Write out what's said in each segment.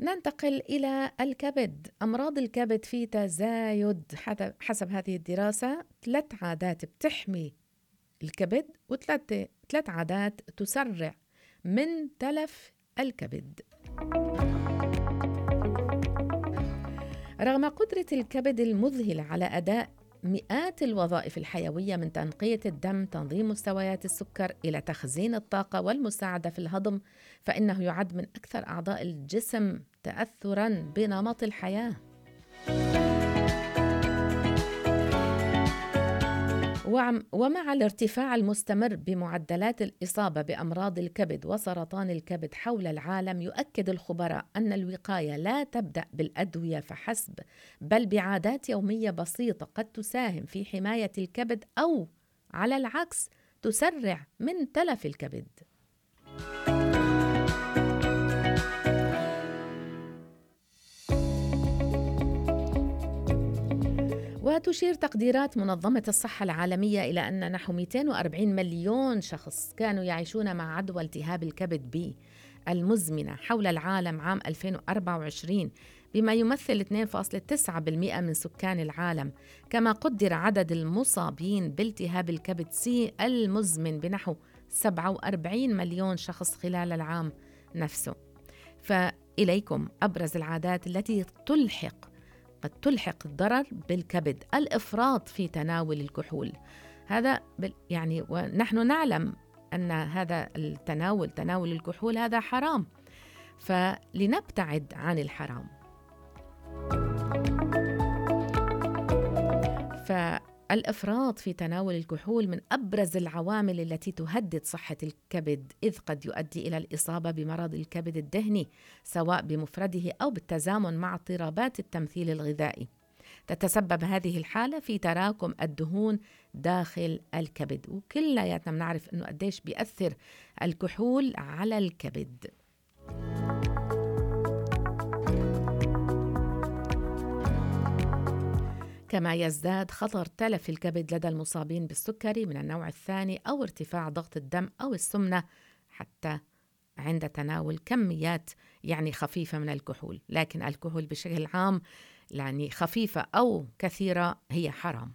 ننتقل إلى الكبد. أمراض الكبد في تزايد حسب هذه الدراسة. 3 عادات بتحمي الكبد و3 عادات تسرع من تلف الكبد. رغم قدرة الكبد المذهلة على أداء مئات الوظائف الحيوية من تنقية الدم، تنظيم مستويات السكر، إلى تخزين الطاقة والمساعدة في الهضم، فإنه يعد من أكثر أعضاء الجسم تأثراً بنمط الحياة. ومع الارتفاع المستمر بمعدلات الإصابة بأمراض الكبد وسرطان الكبد حول العالم، يؤكد الخبراء أن الوقاية لا تبدأ بالأدوية فحسب، بل بعادات يومية بسيطة قد تساهم في حماية الكبد أو على العكس تسرع من تلف الكبد. وتشير تقديرات منظمة الصحة العالمية إلى أن نحو 240 مليون شخص كانوا يعيشون مع عدوى التهاب الكبد B المزمنة حول العالم عام 2024، بما يمثل 2.9% من سكان العالم. كما قدر عدد المصابين بالتهاب الكبد C المزمن بنحو 47 مليون شخص خلال العام نفسه. فإليكم أبرز العادات التي قد تلحق الضرر بالكبد. الإفراط في تناول الكحول، هذا ونحن نعلم أن هذا تناول الكحول هذا حرام، فلنبتعد عن الحرام. فالإفراط في تناول الكحول من أبرز العوامل التي تهدد صحة الكبد، إذ قد يؤدي إلى الإصابة بمرض الكبد الدهني سواء بمفرده أو بالتزامن مع اضطرابات التمثيل الغذائي. تتسبب هذه الحالة في تراكم الدهون داخل الكبد، وكلياتنا بنعرف أنه قديش بيأثر الكحول على الكبد. كما يزداد خطر تلف الكبد لدى المصابين بالسكري من النوع الثاني أو ارتفاع ضغط الدم أو السمنة، حتى عند تناول كميات خفيفة من الكحول. لكن الكحول بشكل عام خفيفة أو كثيرة هي حرام.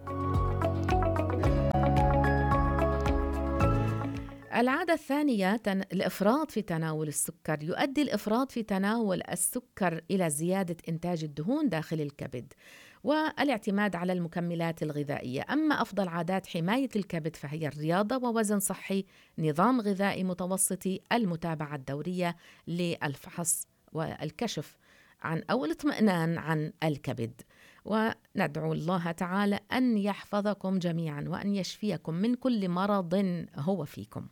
العادة الثانية الإفراط في تناول السكر. يؤدي الإفراط في تناول السكر إلى زيادة إنتاج الدهون داخل الكبد والاعتماد على المكملات الغذائية. أما أفضل عادات حماية الكبد فهي الرياضة ووزن صحي، نظام غذائي متوسطي، المتابعة الدورية للفحص والكشف عن أو الاطمئنان عن الكبد. وندعو الله تعالى أن يحفظكم جميعا وأن يشفيكم من كل مرض هو فيكم.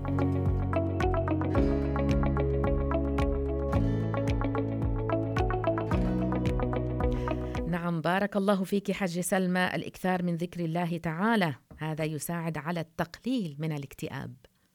نعم، بارك الله فيك حج سلمى. الإكثار من ذكر الله تعالى هذا يساعد على التقليل من الاكتئاب.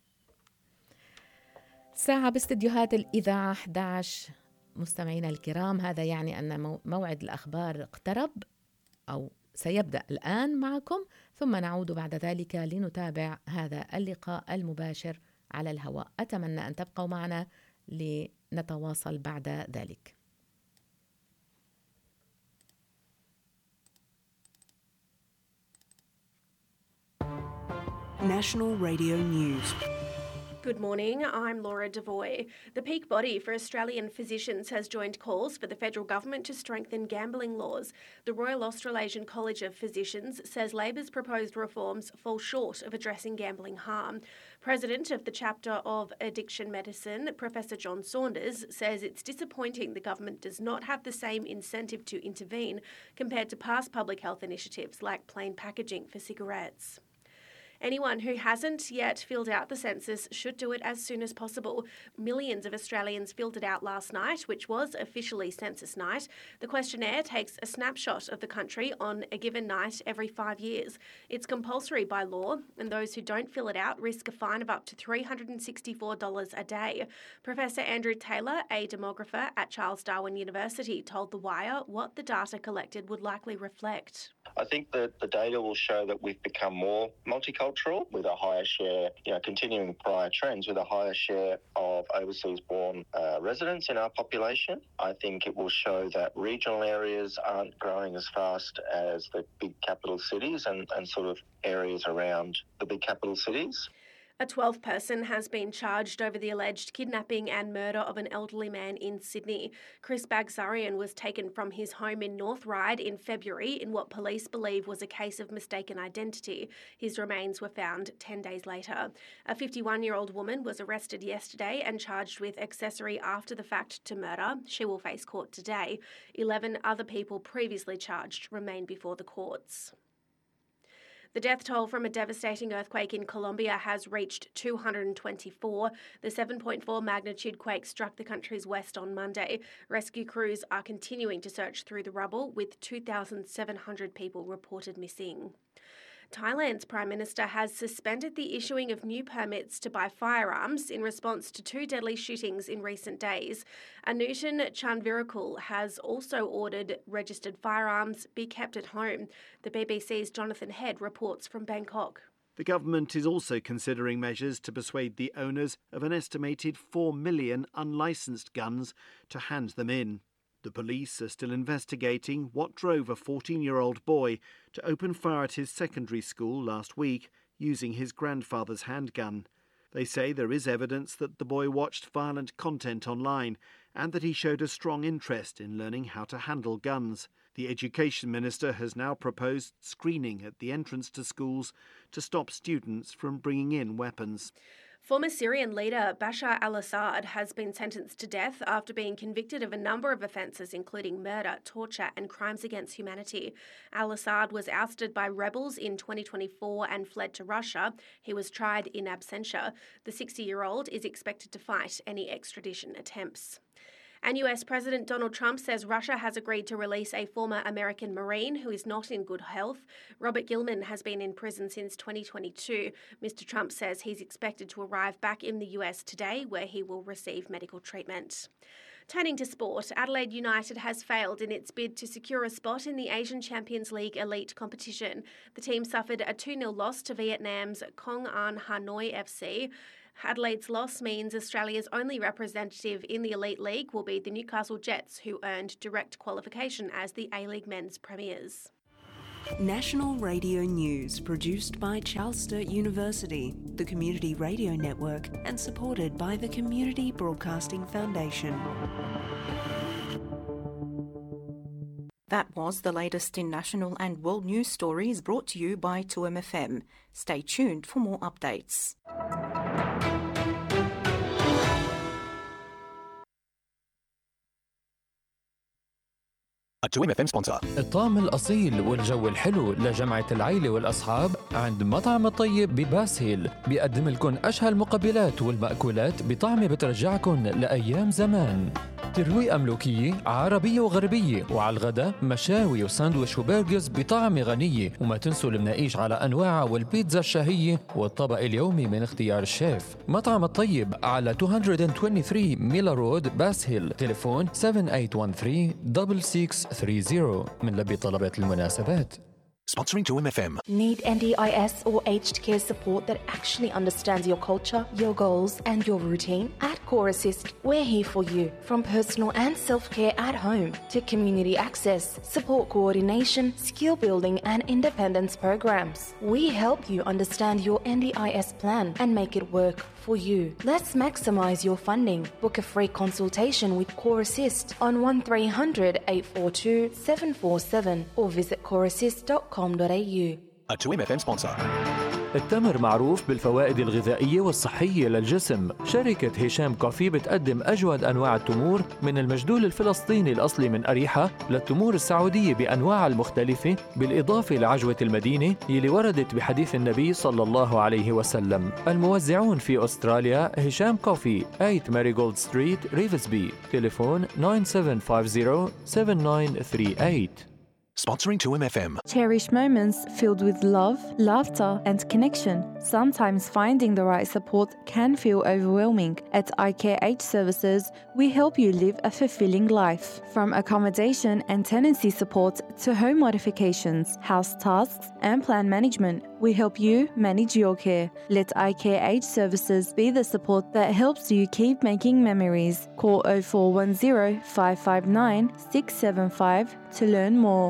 ساعة باستديوهات الإذاعة 11. مستمعينا الكرام، هذا يعني أن موعد الأخبار اقترب أو سيبدأ الآن معكم، ثم نعود بعد ذلك لنتابع هذا اللقاء المباشر على الهواء. أتمنى أن تبقوا معنا لنتواصل بعد ذلك. National Radio News. Good morning, I'm Laura Devoy. The peak body for Australian physicians has joined calls for the federal government to strengthen gambling laws. The Royal Australasian College of Physicians says Labor's proposed reforms fall short of addressing gambling harm. President of the chapter of Addiction Medicine, Professor John Saunders, says it's disappointing the government does not have the same incentive to intervene compared to past public health initiatives like plain packaging for cigarettes. Anyone who hasn't yet filled out the census should do it as soon as possible. Millions of Australians filled it out last night, which was officially census night. The questionnaire takes a snapshot of the country on a given night every 5 years. It's compulsory by law, and those who don't fill it out risk a fine of up to $364 a day. Professor Andrew Taylor, a demographer at Charles Darwin University, told The Wire what the data collected would likely reflect. I think that the data will show that we've become more multicultural with a higher share, continuing prior trends with a higher share of overseas-born residents in our population. I think it will show that regional areas aren't growing as fast as the big capital cities and sort of areas around the big capital cities. A 12th person has been charged over the alleged kidnapping and murder of an elderly man in Sydney. Chris Bagsarian was taken from his home in North Ryde in February in what police believe was a case of mistaken identity. His remains were found 10 days later. A 51-year-old woman was arrested yesterday and charged with accessory after the fact to murder. She will face court today. 11 other people previously charged remain before the courts. The death toll from a devastating earthquake in Colombia has reached 224. The 7.4 magnitude quake struck the country's west on Monday. Rescue crews are continuing to search through the rubble, with 2,700 people reported missing. Thailand's Prime Minister has suspended the issuing of new permits to buy firearms in response to 2 deadly shootings in recent days. Anutin Chanvirakul has also ordered registered firearms be kept at home. The BBC's Jonathan Head reports from Bangkok. The government is also considering measures to persuade the owners of an estimated 4 million unlicensed guns to hand them in. The police are still investigating what drove a 14-year-old boy to open fire at his secondary school last week using his grandfather's handgun. They say there is evidence that the boy watched violent content online and that he showed a strong interest in learning how to handle guns. The Education Minister has now proposed screening at the entrance to schools to stop students from bringing in weapons. Former Syrian leader Bashar al-Assad has been sentenced to death after being convicted of a number of offences, including murder, torture and crimes against humanity. Al-Assad was ousted by rebels in 2024 and fled to Russia. He was tried in absentia. The 60-year-old is expected to fight any extradition attempts. And US President Donald Trump says Russia has agreed to release a former American Marine who is not in good health. Robert Gilman has been in prison since 2022. Mr. Trump says he's expected to arrive back in the US today, where he will receive medical treatment. Turning to sport, Adelaide United has failed in its bid to secure a spot in the Asian Champions League elite competition. The team suffered a 2-0 loss to Vietnam's Công An Hanoi FC. Adelaide's loss means Australia's only representative in the Elite League will be the Newcastle Jets, who earned direct qualification as the A-League men's premiers. National Radio News, produced by Charles Sturt University, the Community Radio Network, and supported by the Community Broadcasting Foundation. That was the latest in national and world news stories, brought to you by 2MFM. Stay tuned for more updates. ال2MFM sponsor. الطعم الأصيل والجو الحلو لجمعة العيلة والأصحاب عند مطعم الطيب بباس هيل. بيقدم لكم أشهى المقبلات والمأكولات بطعم بترجعكم لأيام زمان. ترويقة ملوكية عربية وغربية، وعلى الغداء مشاوي وساندويش وبرجرز بطعم غنية. وما تنسوا المناقيش على أنواعها والبيتزا الشهية والطبق اليومي من اختيار الشيف. مطعم الطيب على 223 ميلا رود باس هيل. تليفون 7813-6630 من لبي طلبات المناسبات. Sponsoring 2MFM. Need NDIS or aged care support that actually understands your culture, your goals, and your routine? At Core Assist, we're here for you. From personal and self-care at home to community access, support coordination, skill building, and independence programs. We help you understand your NDIS plan and make it work for you. Let's maximize your funding. Book a free consultation with Core Assist on 1300 842 747 or visit coreassist.com.au. A 2MFM sponsor. التمر معروف بالفوائد الغذائية والصحية للجسم. شركة هشام كوفي بتقدم أجود أنواع التمور، من المجدول الفلسطيني الأصلي من أريحة للتمور السعودية بأنواعها المختلفة، بالإضافة لعجوة المدينة يلي وردت بحديث النبي صلى الله عليه وسلم. الموزعون في أستراليا هشام كوفي 8 ماريغولد ستريت ريفزبي. تليفون 9750 7938. Sponsoring 2MFM. Cherish moments filled with love, laughter, and connection. Sometimes finding the right support can feel overwhelming. At IKH Services, we help you live a fulfilling life. From accommodation and tenancy support to home modifications, house tasks, and plan management, we help you manage your care. Let IKH Services be the support that helps you keep making memories. Call 0410 559 675 to learn more.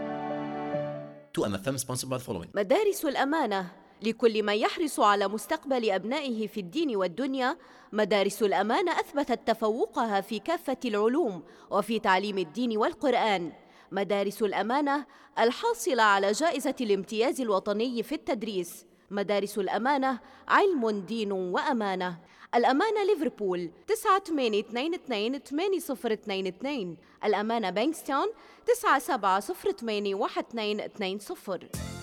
2MFM sponsored by the following. مدارس الأمانة لكل من يحرص على مستقبل أبنائه في الدين والدنيا. مدارس الأمانة أثبتت تفوقها في كافة العلوم وفي تعليم الدين والقرآن. مدارس الأمانة الحاصلة على جائزة الامتياز الوطني في التدريس. مدارس الأمانة علم دين وأمانة. الأمانة ليفربول 9822 الأمانة بانكستاون 97081220.